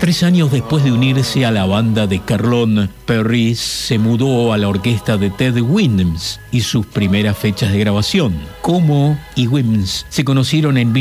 3 años después de unirse a la banda de Carlón, Perry se mudó a la orquesta de Ted Williams y sus primeras fechas de grabación. Como y Williams se conocieron en